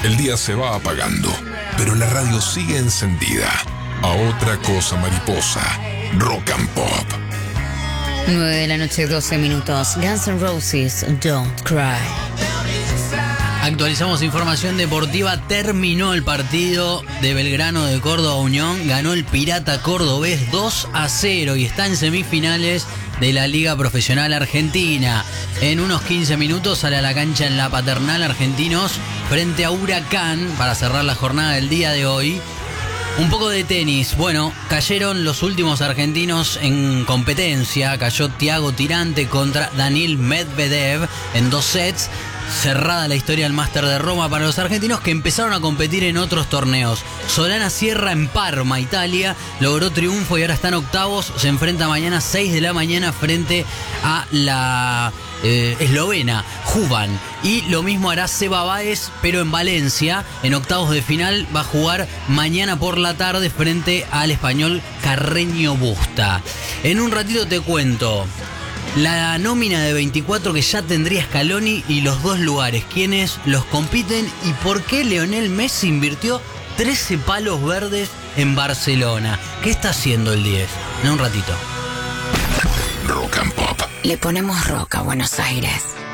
El día se va apagando, pero la radio sigue encendida. A otra cosa, mariposa. Rock and Pop. 9 de la noche, 12 minutos. Guns N' Roses, Don't Cry. Actualizamos información deportiva. Terminó el partido de Belgrano de Córdoba Unión. Ganó el Pirata Cordobés 2-0 y está en semifinales de la Liga Profesional Argentina. En unos 15 minutos sale a la cancha en La Paternal Argentinos frente a Huracán para cerrar la jornada del día de hoy. Un poco de tenis. Bueno, cayeron los últimos argentinos en competencia. Cayó Thiago Tirante contra Daniil Medvedev en 2 sets. Cerrada la historia del Máster de Roma para los argentinos que empezaron a competir en otros torneos. Solana Sierra en Parma, Italia, logró triunfo y ahora está en octavos. Se enfrenta mañana 6 de la mañana frente a la eslovena Juvan. Y lo mismo hará Seba Báez, pero en Valencia. En octavos de final va a jugar mañana por la tarde frente al español Carreño Busta. En un ratito te cuento la nómina de 24 que ya tendría Scaloni y los 2 lugares, quiénes los compiten y por qué Lionel Messi invirtió 13 palos verdes en Barcelona. ¿Qué está haciendo el 10? En un ratito. Rock and Pop. Le ponemos rock a Buenos Aires.